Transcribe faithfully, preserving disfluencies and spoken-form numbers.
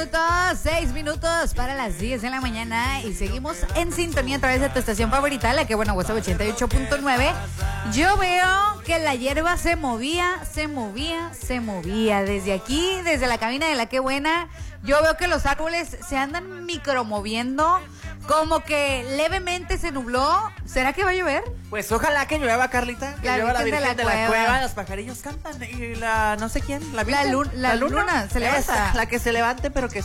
minutos, seis minutos para las diez de la mañana y seguimos en sintonía a través de tu estación favorita, la que bueno, WhatsApp ochenta y ocho punto nueve. Yo veo que la hierba se movía, se movía, se movía. Desde aquí, desde la cabina de la que buena, yo veo que los árboles se andan micromoviendo, como que levemente se nubló. ¿Será que va a llover? Pues ojalá que llueva, Carlita. Que La llueva la Virgen Virgen de de la la, Cueva. cueva. Los pajarillos cantan. Y la no sé quién, la, La, Virgen, lun- la luna, se levanta. Esa, la que se levante, pero que